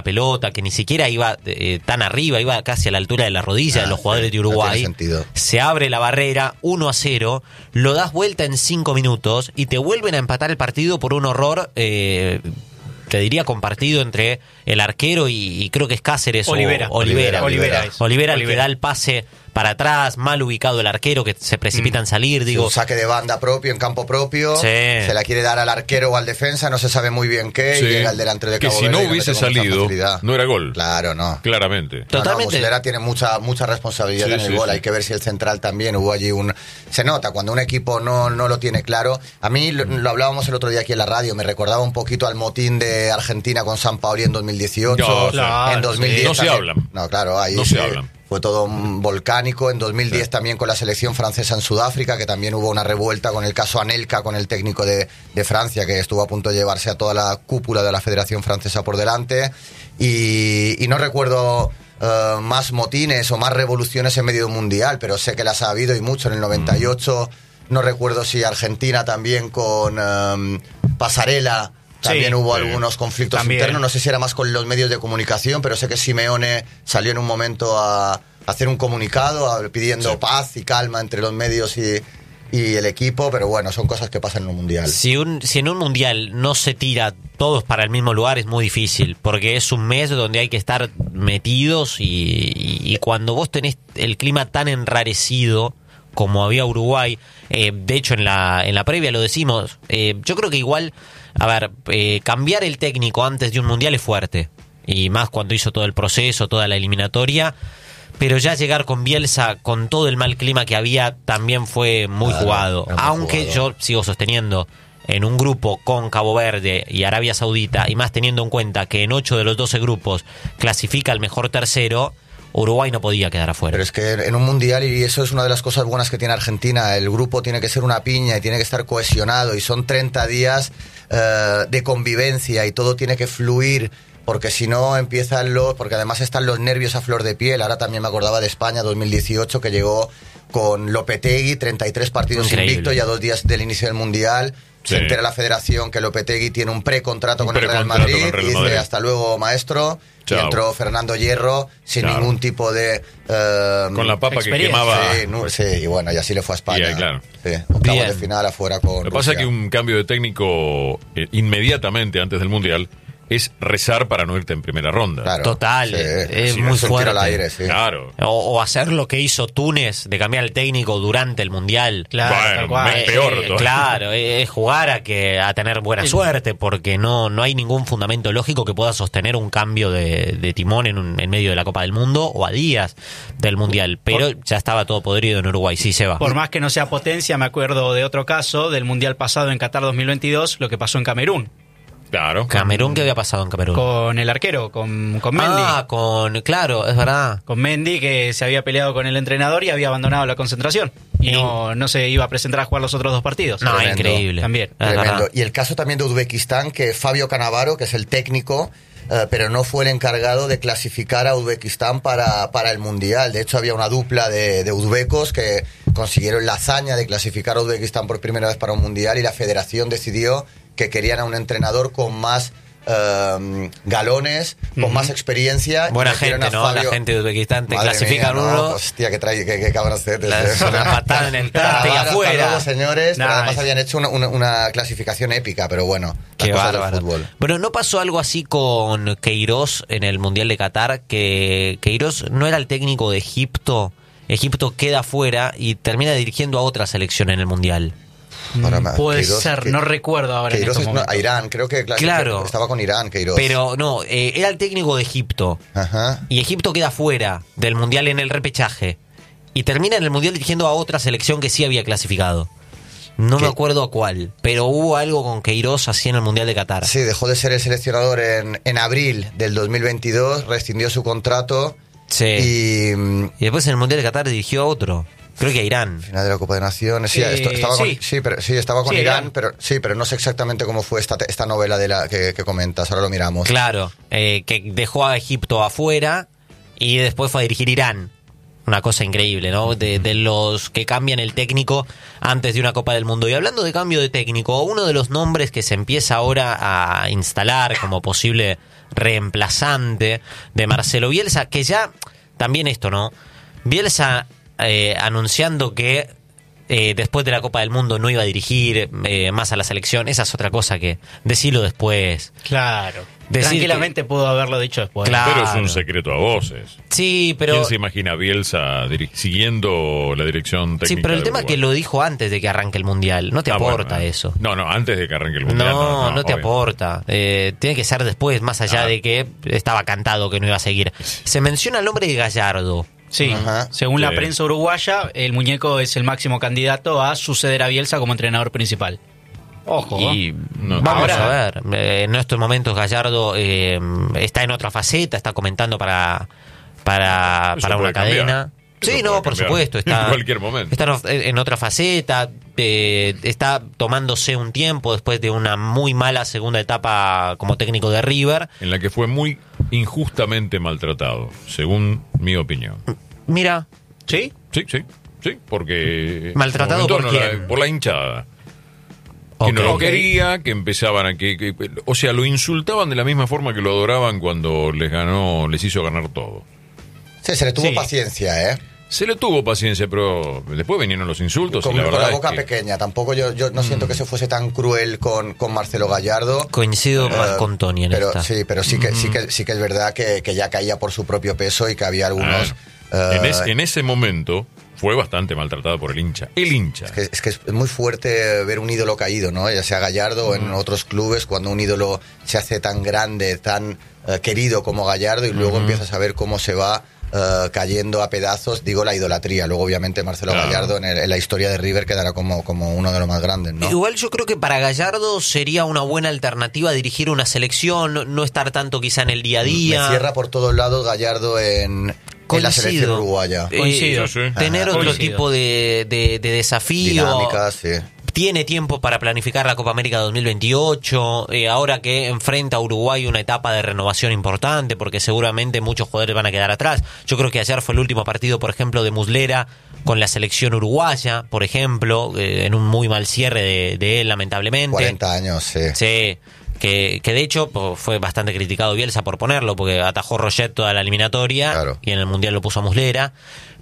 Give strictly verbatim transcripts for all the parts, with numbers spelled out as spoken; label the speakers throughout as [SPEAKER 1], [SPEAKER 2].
[SPEAKER 1] pelota, que ni siquiera iba eh, tan arriba, iba casi a la altura de la rodilla ah, de los jugadores sí, de Uruguay.
[SPEAKER 2] No
[SPEAKER 1] se abre la barrera, uno a cero, lo das vuelta en cinco minutos y te vuelven a empatar el partido por un horror, eh, te diría compartido entre el arquero y, y creo que es Cáceres
[SPEAKER 3] Olivera.
[SPEAKER 1] o Olivera.
[SPEAKER 3] Olivera, Olivera,
[SPEAKER 1] Olivera, Olivera el
[SPEAKER 3] Olivera.
[SPEAKER 1] que da el pase para atrás, mal ubicado el arquero, que se precipita en salir, digo.
[SPEAKER 2] Sí, un saque de banda propio, en campo propio,
[SPEAKER 1] sí.
[SPEAKER 2] se la quiere dar al arquero o al defensa, no se sabe muy bien qué,
[SPEAKER 4] sí.
[SPEAKER 2] y llega el delantero de Cabo
[SPEAKER 4] Que si
[SPEAKER 2] Verde
[SPEAKER 4] no hubiese salido, no era gol.
[SPEAKER 2] Claro, no.
[SPEAKER 4] Claramente.
[SPEAKER 1] Totalmente.
[SPEAKER 2] No, no, Muslera tiene mucha mucha responsabilidad sí, en el
[SPEAKER 4] sí,
[SPEAKER 2] gol,
[SPEAKER 4] sí.
[SPEAKER 2] hay que ver si el central también, hubo allí un... Se nota, cuando un equipo no, no lo tiene claro, a mí lo, lo hablábamos el otro día aquí en la radio, me recordaba un poquito al motín de Argentina con Sampaoli en dos mil dieciocho,
[SPEAKER 4] no,
[SPEAKER 3] claro,
[SPEAKER 2] en dos mil diez
[SPEAKER 4] no se
[SPEAKER 2] también.
[SPEAKER 4] hablan.
[SPEAKER 2] No, claro, ahí
[SPEAKER 4] no
[SPEAKER 2] se,
[SPEAKER 4] se hablan.
[SPEAKER 2] Fue todo volcánico. En dos mil diez sí. también con la selección francesa en Sudáfrica, que también hubo una revuelta con el caso Anelka, con el técnico de, de Francia, que estuvo a punto de llevarse a toda la cúpula de la Federación Francesa por delante. Y, y no recuerdo uh, más motines o más revoluciones en medio de un mundial, pero sé que las ha habido y mucho. En el noventa y ocho, mm. no recuerdo si Argentina también con um, Pasarela... También sí, hubo sí. algunos conflictos también. internos, no sé si era más con los medios de comunicación, pero sé que Simeone salió en un momento a hacer un comunicado a, pidiendo sí. paz y calma entre los medios y, y el equipo, pero bueno, son cosas que pasan en un mundial.
[SPEAKER 1] Si, un, si en un mundial no se tira todos para el mismo lugar es muy difícil, porque es un mes donde hay que estar metidos y, y, y cuando vos tenés el clima tan enrarecido como había Uruguay, eh, de hecho en la, en la previa lo decimos, eh, yo creo que igual... A ver, eh, cambiar el técnico antes de un mundial es fuerte. Y más cuando hizo todo el proceso, toda la eliminatoria. Pero ya llegar con Bielsa, con todo el mal clima que había, también fue muy claro, jugado. Muy Aunque jugado. Yo sigo sosteniendo, en un grupo con Cabo Verde y Arabia Saudita, y más teniendo en cuenta que en ocho de los doce grupos clasifica el mejor tercero, Uruguay no podía quedar afuera.
[SPEAKER 2] Pero es que en un mundial, y eso es una de las cosas buenas que tiene Argentina, el grupo tiene que ser una piña y tiene que estar cohesionado, y son treinta días uh, de convivencia y todo tiene que fluir, porque si no empiezan los... Porque además están los nervios a flor de piel. Ahora también me acordaba de España dos mil dieciocho, que llegó con Lopetegui, treinta y tres partidos Increíble. invicto, y a dos días del inicio del mundial... Sí. Se entera la federación que Lopetegui tiene un precontrato un con, pre-contrato el Real Madrid, con el Real Madrid y dice hasta luego maestro. Chao. Y entró Fernando Hierro sin Chao. ningún tipo de uh,
[SPEAKER 4] con la papa que quemaba.
[SPEAKER 2] Sí, no, sí, y bueno, y así le fue a España.
[SPEAKER 4] Yeah, claro.
[SPEAKER 2] Sí, octavos de final afuera con
[SPEAKER 4] Lo que pasa es que un cambio de técnico eh, inmediatamente antes del mundial es rezar para no irte en primera ronda.
[SPEAKER 1] Claro, Total, sí, es sí, muy es fuerte.
[SPEAKER 2] Al aire, sí.
[SPEAKER 4] Claro.
[SPEAKER 1] O, o hacer lo que hizo Túnez, de cambiar el técnico durante el mundial.
[SPEAKER 4] Claro, bueno, es peor.
[SPEAKER 1] Eh, claro, es jugar a que a tener buena suerte, porque no, no hay ningún fundamento lógico que pueda sostener un cambio de, de timón en, un, en medio de la Copa del Mundo o a días del mundial. Pero por, ya estaba todo podrido en Uruguay, sí se va.
[SPEAKER 3] Por más que no sea potencia, me acuerdo de otro caso del mundial pasado en Qatar dos mil veintidós, lo que pasó en Camerún.
[SPEAKER 4] Claro.
[SPEAKER 1] Camerún, ¿qué había pasado en Camerún?
[SPEAKER 3] Con el arquero, con, con Mendy.
[SPEAKER 1] Ah, con, claro, es verdad.
[SPEAKER 3] Con Mendy, que se había peleado con el entrenador y había abandonado la concentración. Y In... no, no se iba a presentar a jugar los otros dos partidos.
[SPEAKER 1] No, Tremendo. Increíble.
[SPEAKER 3] También.
[SPEAKER 2] Tremendo. Y el caso también de Uzbekistán, que Fabio Cannavaro, que es el técnico, Uh, pero no fue el encargado de clasificar a Uzbekistán para, para el Mundial. De hecho, había una dupla de, de uzbecos que consiguieron la hazaña de clasificar a Uzbekistán por primera vez para un Mundial, y la federación decidió que querían a un entrenador con más Uh, galones, con uh-huh. más experiencia.
[SPEAKER 1] Buena gente, ¿no? Fabio... La gente de Uzbekistán te
[SPEAKER 2] Madre
[SPEAKER 1] clasifican
[SPEAKER 2] mía,
[SPEAKER 1] uno.
[SPEAKER 2] No, hostia, que trae, que, que cabrón se
[SPEAKER 1] una patada en el traste y afuera.
[SPEAKER 2] Hasta luego, señores.
[SPEAKER 1] Nice.
[SPEAKER 2] Pero además habían hecho una, una, una clasificación épica, pero bueno, las
[SPEAKER 1] Qué
[SPEAKER 2] cosas
[SPEAKER 1] bárbaro.
[SPEAKER 2] del fútbol.
[SPEAKER 1] Bueno, ¿no pasó algo así con Queiroz en el Mundial de Qatar? Que Queiroz no era el técnico de Egipto. Egipto queda fuera y termina dirigiendo a otra selección en el Mundial.
[SPEAKER 3] Ahora, Puede Queiroz, ser, que, no recuerdo ahora.
[SPEAKER 2] Queiroz
[SPEAKER 3] en
[SPEAKER 2] es no, a Irán, creo que claro,
[SPEAKER 1] claro.
[SPEAKER 2] estaba con Irán, Queiroz.
[SPEAKER 1] Pero no, eh, era el técnico de Egipto.
[SPEAKER 2] Ajá.
[SPEAKER 1] Y Egipto queda fuera del Mundial en el repechaje. Y termina en el Mundial dirigiendo a otra selección que sí había clasificado. No ¿Qué? me acuerdo a cuál, pero hubo algo con Queiroz así en el Mundial de Qatar.
[SPEAKER 2] Sí, dejó de ser el seleccionador en, en abril del dos mil veintidós, rescindió su contrato.
[SPEAKER 1] Sí.
[SPEAKER 2] Y,
[SPEAKER 1] y después en el Mundial de Qatar dirigió a otro. Creo que a Irán.
[SPEAKER 2] Final de la Copa de Naciones. Sí, eh, esto, estaba
[SPEAKER 3] sí.
[SPEAKER 2] con, sí, pero, sí, estaba con
[SPEAKER 3] sí,
[SPEAKER 2] Irán,
[SPEAKER 3] Irán,
[SPEAKER 2] pero sí, pero no sé exactamente cómo fue esta, esta novela de la que, que comentas. Ahora lo miramos.
[SPEAKER 1] Claro, eh, que dejó a Egipto afuera y después fue a dirigir Irán. Una cosa increíble, ¿no? De, de los que cambian el técnico antes de una Copa del Mundo. Y hablando de cambio de técnico, uno de los nombres que se empieza ahora a instalar como posible reemplazante de Marcelo Bielsa, que ya, también esto, ¿no? Bielsa eh, anunciando que eh, después de la Copa del Mundo no iba a dirigir eh, más a la selección, esa es otra cosa que decirlo después.
[SPEAKER 3] Claro.
[SPEAKER 1] Decir
[SPEAKER 3] Tranquilamente
[SPEAKER 1] que,
[SPEAKER 3] pudo haberlo dicho después.
[SPEAKER 1] Claro.
[SPEAKER 4] Pero es un secreto a voces.
[SPEAKER 1] Sí, pero...
[SPEAKER 4] ¿Quién se imagina a Bielsa diri- siguiendo la dirección técnica?
[SPEAKER 1] Sí, pero el
[SPEAKER 4] de
[SPEAKER 1] tema es
[SPEAKER 4] Uruguay?
[SPEAKER 1] que lo dijo antes de que arranque el Mundial. No te
[SPEAKER 4] Ah,
[SPEAKER 1] aporta
[SPEAKER 4] bueno, eh.
[SPEAKER 1] eso.
[SPEAKER 4] No, no, antes de que arranque el Mundial.
[SPEAKER 1] No,
[SPEAKER 4] No,
[SPEAKER 1] no,
[SPEAKER 4] no,
[SPEAKER 1] te
[SPEAKER 4] obvio.
[SPEAKER 1] aporta. Eh, tiene que ser después, más allá
[SPEAKER 4] Ah.
[SPEAKER 1] de que estaba cantado que no iba a seguir. Se menciona el nombre de Gallardo.
[SPEAKER 3] Sí,
[SPEAKER 2] Ajá.
[SPEAKER 3] según la
[SPEAKER 4] Sí.
[SPEAKER 3] prensa uruguaya, el muñeco es el máximo candidato a suceder a Bielsa como entrenador principal. Ojo.
[SPEAKER 1] Y
[SPEAKER 4] No.
[SPEAKER 1] vamos
[SPEAKER 3] Ahora-
[SPEAKER 1] a ver. Eh, en estos momentos Gallardo eh, está en otra faceta, está comentando para, para,
[SPEAKER 4] Eso
[SPEAKER 1] para una
[SPEAKER 4] puede cambiar.
[SPEAKER 1] cadena.
[SPEAKER 4] Eso
[SPEAKER 1] Sí, no,
[SPEAKER 4] puede
[SPEAKER 1] por
[SPEAKER 4] cambiar
[SPEAKER 1] supuesto. Está,
[SPEAKER 4] en cualquier momento.
[SPEAKER 1] Está en, en otra faceta, eh, está tomándose un tiempo después de una muy mala segunda etapa como técnico de River.
[SPEAKER 4] En la que fue muy injustamente maltratado, según mi opinión.
[SPEAKER 1] Mira,
[SPEAKER 3] ¿Sí?
[SPEAKER 4] Sí, sí, sí, porque...
[SPEAKER 1] ¿Maltratado
[SPEAKER 4] en su
[SPEAKER 1] por
[SPEAKER 4] momento no
[SPEAKER 1] quién?
[SPEAKER 4] la- por la hinchada. Que
[SPEAKER 1] ok.
[SPEAKER 4] no lo quería, que empezaban a que, que- o sea, lo insultaban de la misma forma que lo adoraban cuando les ganó, les hizo ganar todo.
[SPEAKER 2] Sí, se le tuvo
[SPEAKER 3] Sí.
[SPEAKER 2] paciencia, ¿eh?
[SPEAKER 4] Se le tuvo paciencia, pero después vinieron los insultos
[SPEAKER 2] Con,
[SPEAKER 4] y la
[SPEAKER 2] con
[SPEAKER 4] verdad
[SPEAKER 2] la boca
[SPEAKER 4] es que
[SPEAKER 2] pequeña. Tampoco yo, yo no siento que se fuese tan cruel con, con Marcelo Gallardo.
[SPEAKER 1] Coincido
[SPEAKER 2] Eh,
[SPEAKER 1] más con Tony en
[SPEAKER 2] pero,
[SPEAKER 1] esta.
[SPEAKER 2] Sí, pero sí que, sí que, sí que es verdad que, que ya caía por su propio peso y que había algunos...
[SPEAKER 4] Ah,
[SPEAKER 2] eh,
[SPEAKER 4] en, es- en ese momento fue bastante maltratado por el hincha. El hincha.
[SPEAKER 2] Es que, es que es muy fuerte ver un ídolo caído, ¿no? Ya sea Gallardo o en otros clubes, cuando un ídolo se hace tan grande, tan eh, querido como Gallardo y luego empiezas a ver cómo se va eh, cayendo a pedazos, digo, la idolatría. Luego, obviamente, Marcelo
[SPEAKER 4] Claro.
[SPEAKER 2] Gallardo en, el- en la historia de River quedará como, como uno de los más grandes, ¿no?
[SPEAKER 1] Igual yo creo que para Gallardo sería una buena alternativa dirigir una selección, no estar tanto quizá en el día a día.
[SPEAKER 2] Me cierra por todos lados Gallardo en, en la selección
[SPEAKER 1] Coincido.
[SPEAKER 2] uruguaya.
[SPEAKER 1] Eh,
[SPEAKER 3] Coincido.
[SPEAKER 4] Sí, sí.
[SPEAKER 1] Tener
[SPEAKER 2] Ajá.
[SPEAKER 1] otro
[SPEAKER 3] Coincido.
[SPEAKER 1] tipo de, de, de desafío.
[SPEAKER 2] Dinámicas, sí.
[SPEAKER 1] Tiene tiempo para planificar la Copa América dos mil veintiocho, eh, ahora que enfrenta a Uruguay una etapa de renovación importante, porque seguramente muchos jugadores van a quedar atrás. Yo creo que ayer fue el último partido, por ejemplo, de Muslera con la selección uruguaya, por ejemplo, eh, en un muy mal cierre de, de él, lamentablemente.
[SPEAKER 2] cuarenta años, sí.
[SPEAKER 1] Sí, que, que de hecho pues, fue bastante criticado Bielsa por ponerlo, porque atajó Roget toda la eliminatoria
[SPEAKER 2] Claro.
[SPEAKER 1] y en el Mundial lo puso a Muslera.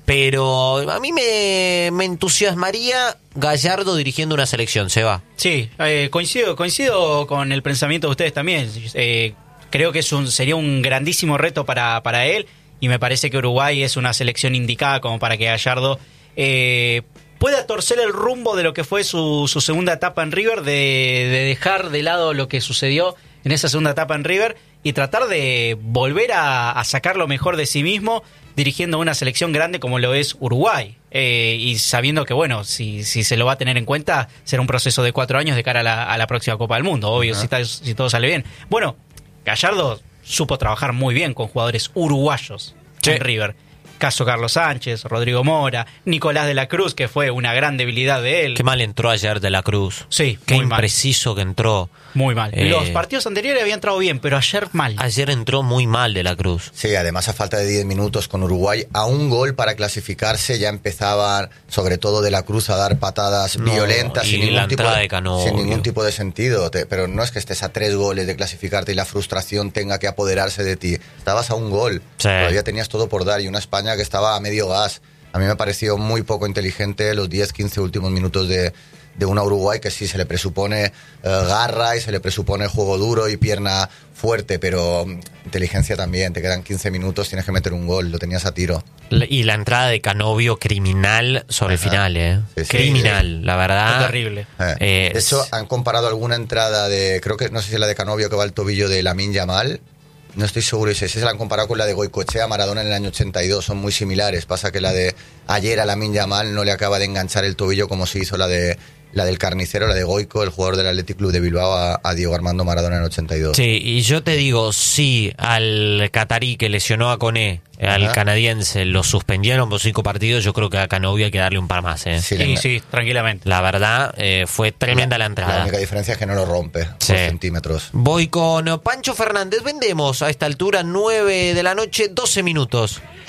[SPEAKER 1] Pero a mí me, me entusiasmaría Gallardo dirigiendo una selección, se va.
[SPEAKER 3] Sí, eh, coincido, coincido con el pensamiento de ustedes también. Eh, creo que es un, sería un grandísimo reto para, para él y me parece que Uruguay es una selección indicada como para que Gallardo eh, pueda torcer el rumbo de lo que fue su, su segunda etapa en River, de, de dejar de lado lo que sucedió en esa segunda etapa en River y tratar de volver a, a sacar lo mejor de sí mismo dirigiendo una selección grande como lo es Uruguay. Eh, y sabiendo que, bueno, si, si se lo va a tener en cuenta, será un proceso de cuatro años de cara a la, a la próxima Copa del Mundo, obvio, si, ta- si todo sale bien. Bueno, Gallardo supo trabajar muy bien con jugadores uruguayos
[SPEAKER 1] Sí.
[SPEAKER 3] en River. Caso Carlos Sánchez, Rodrigo Mora, Nicolás de la Cruz, que fue una gran debilidad de él.
[SPEAKER 1] Qué mal entró ayer De la Cruz.
[SPEAKER 3] Sí,
[SPEAKER 1] Qué
[SPEAKER 3] muy mal.
[SPEAKER 1] impreciso que entró.
[SPEAKER 3] Muy mal.
[SPEAKER 1] Eh,
[SPEAKER 3] Los partidos anteriores había entrado bien, pero ayer mal.
[SPEAKER 1] Ayer entró muy mal De la Cruz.
[SPEAKER 2] Sí, además a falta de diez minutos con Uruguay, a un gol para clasificarse ya empezaban, sobre todo de la Cruz, a dar patadas
[SPEAKER 1] No,
[SPEAKER 2] violentas
[SPEAKER 1] y
[SPEAKER 2] sin ningún,
[SPEAKER 1] la
[SPEAKER 2] tipo
[SPEAKER 1] entrada
[SPEAKER 2] de,
[SPEAKER 1] de Canovio.
[SPEAKER 2] sin ningún tipo de sentido. Te- pero no es que estés a tres goles de clasificarte y la frustración tenga que apoderarse de ti. Estabas a un gol,
[SPEAKER 1] Sí.
[SPEAKER 2] todavía tenías todo por dar y una España que estaba a medio gas. A mí me pareció muy poco inteligente los diez quince últimos minutos de, de una Uruguay que sí se le presupone eh, garra y se le presupone juego duro y pierna fuerte, pero mm, inteligencia también. Te quedan quince minutos, tienes que meter un gol, lo tenías a tiro.
[SPEAKER 1] La- Y la entrada de Canovio criminal sobre el
[SPEAKER 2] Ajá.
[SPEAKER 1] final, ¿eh?
[SPEAKER 2] Sí, sí,
[SPEAKER 1] criminal, la verdad.
[SPEAKER 3] Fue terrible.
[SPEAKER 2] Eh,
[SPEAKER 1] Eh,
[SPEAKER 2] de hecho,
[SPEAKER 1] s-
[SPEAKER 2] han comparado alguna entrada de, creo que, no sé si es la de Canovio que va al tobillo de Lamine Yamal. No estoy seguro si se la han comparado con la de Goicoechea Maradona en el año ochenta y dos. Son muy similares. Pasa que la de ayer a Lamine Yamal no le acaba de enganchar el tobillo como se hizo la de la del carnicero, la de Goico, el jugador del Athletic Club de Bilbao, a, a Diego Armando Maradona en el ochenta y dos.
[SPEAKER 1] Sí, y yo te digo, sí, al catarí que lesionó a Coné, al
[SPEAKER 2] Ajá.
[SPEAKER 1] canadiense, lo suspendieron por cinco partidos, yo creo que a Canovio hay que darle un par más, ¿eh?
[SPEAKER 2] Sí,
[SPEAKER 3] Sí,
[SPEAKER 2] la-
[SPEAKER 3] sí, tranquilamente.
[SPEAKER 1] La verdad, eh, fue tremenda la,
[SPEAKER 2] La
[SPEAKER 1] entrada.
[SPEAKER 2] única diferencia es que no lo rompe
[SPEAKER 1] Sí.
[SPEAKER 2] por centímetros.
[SPEAKER 1] Voy con Pancho Fernández, vendemos a esta altura nueve de la noche, doce minutos.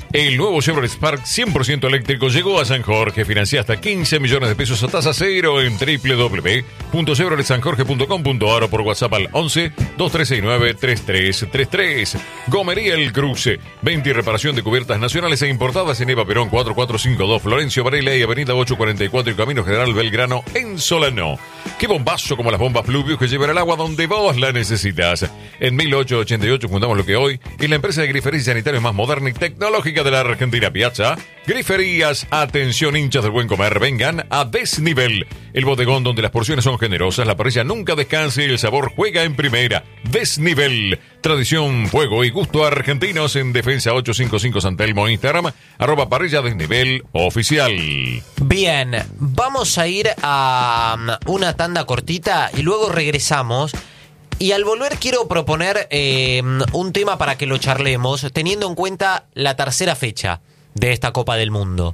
[SPEAKER 4] El nuevo Chevrolet Spark cien por ciento eléctrico llegó a San Jorge. Financia hasta quince millones de pesos a tasa cero en doble u doble u doble u punto chevrolet san jorge punto com punto a r o por WhatsApp al once, dos tres seis nueve, tres tres tres tres. Gomería El Cruce. Venta y reparación de cubiertas nacionales e importadas en Eva Perón cuatro cuatro cinco dos, Florencio Varela y Avenida ocho cuarenta y cuatro y Camino General Belgrano en Solano. Qué bombazo como las bombas Fluvius que llevan el agua donde vos la necesitas. En mil ochocientos ochenta y ocho fundamos lo que hoy es la empresa de griferías y sanitarios más moderna y tecnológica de la Argentina. Piazza Griferías. Atención, hinchas del buen comer, vengan a Desnivel, el bodegón donde las porciones son generosas, la parrilla nunca descansa y el sabor juega en primera. Desnivel, tradición, fuego y gusto argentinos. En Defensa ochocientos cincuenta y cinco San Telmo, Instagram arroba parrilla Desnivel oficial.
[SPEAKER 1] Bien, vamos a ir a una tanda cortita y luego regresamos. Y al volver quiero proponer eh, un tema para que lo charlemos, teniendo en cuenta la tercera fecha de esta Copa del Mundo.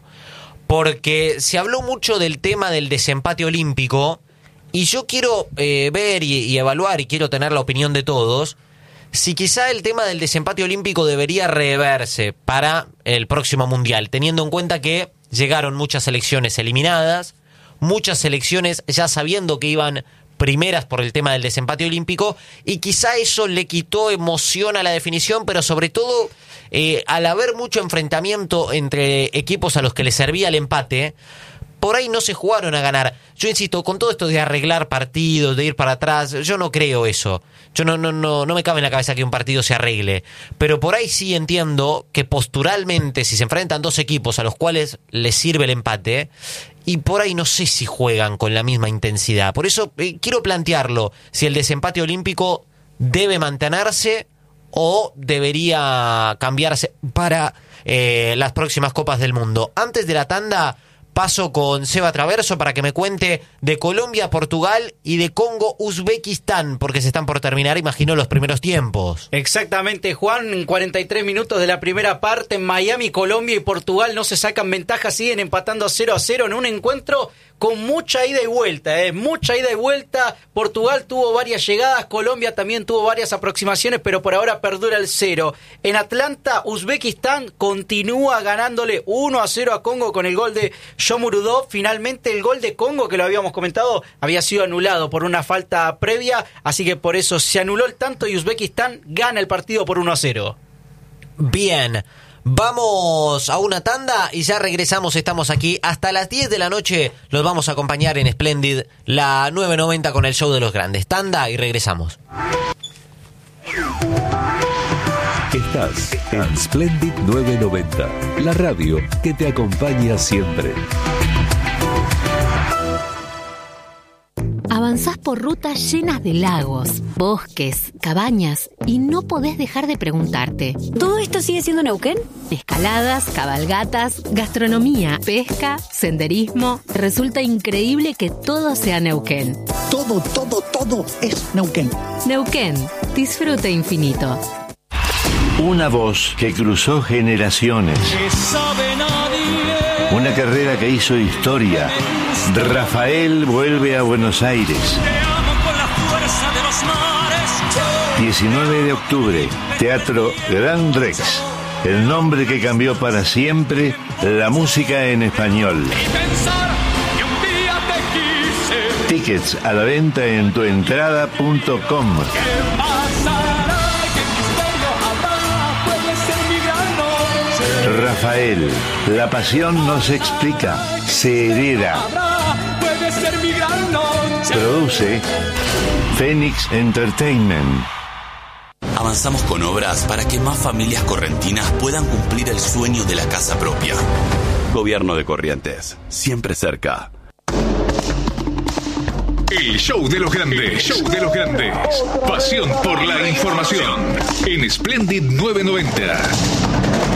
[SPEAKER 1] Porque se habló mucho del tema del desempate olímpico y yo quiero eh, ver y, y evaluar y quiero tener la opinión de todos si quizá el tema del desempate olímpico debería reverse para el próximo Mundial, teniendo en cuenta que llegaron muchas selecciones eliminadas, muchas selecciones ya sabiendo que iban primeras por el tema del desempate olímpico, y quizá eso le quitó emoción a la definición, pero sobre todo eh, al haber mucho enfrentamiento entre equipos a los que les servía el empate, por ahí no se jugaron a ganar. Yo insisto, con todo esto de arreglar partidos, de ir para atrás, yo no creo eso. Yo no, no, no, no me cabe en la cabeza que un partido se arregle. Pero por ahí sí entiendo que posturalmente, si se enfrentan dos equipos a los cuales les sirve el empate, y por ahí no sé si juegan con la misma intensidad. Por eso eh, quiero plantearlo, si el desempate olímpico debe mantenerse o debería cambiarse para eh, las próximas Copas del Mundo. Antes de la tanda, paso con Seba Traverso para que me cuente de Colombia, Portugal y de Congo, Uzbekistán, porque se están por terminar, imagino, los primeros tiempos.
[SPEAKER 3] Exactamente, Juan, en cuarenta y tres minutos de la primera parte, en Miami, Colombia y Portugal no se sacan ventaja, siguen empatando cero a cero en un encuentro con mucha ida y vuelta, eh, mucha ida y vuelta. Portugal tuvo varias llegadas, Colombia también tuvo varias aproximaciones, pero por ahora perdura el cero. En Atlanta, Uzbekistán continúa ganándole uno a cero a Congo con el gol de Shomurodov. Finalmente el gol de Congo, que lo habíamos comentado, había sido anulado por una falta previa, así que por eso se anuló el tanto y Uzbekistán gana el partido por uno a cero.
[SPEAKER 1] Bien, vamos a una tanda y ya regresamos. Estamos aquí hasta las diez de la noche. Los vamos a acompañar en Splendid, la nueve noventa con el show de los grandes. Tanda y regresamos.
[SPEAKER 5] Estás en Splendid nueve noventa, la radio que te acompaña siempre.
[SPEAKER 6] Avanzás por rutas llenas de lagos, bosques, cabañas y no podés dejar de preguntarte:
[SPEAKER 7] ¿todo esto sigue siendo Neuquén?
[SPEAKER 6] Escaladas, cabalgatas, gastronomía, pesca, senderismo. Resulta increíble que todo sea Neuquén.
[SPEAKER 8] Todo, todo, todo es Neuquén.
[SPEAKER 6] Neuquén, disfrute infinito.
[SPEAKER 9] Una voz que cruzó generaciones. Una carrera que hizo historia. Rafael vuelve a Buenos Aires. diecinueve de octubre, Teatro Gran Rex. El nombre que cambió para siempre la música en español. Tickets a la venta en tuentrada punto com. Rafael, la pasión no se explica, se hereda. Produce Phoenix Entertainment.
[SPEAKER 10] Avanzamos con obras para que más familias correntinas puedan cumplir el sueño de la casa propia. Gobierno de Corrientes, siempre cerca.
[SPEAKER 11] El show de los grandes, el show de los grandes. Pasión por la información en Splendid nueve noventa.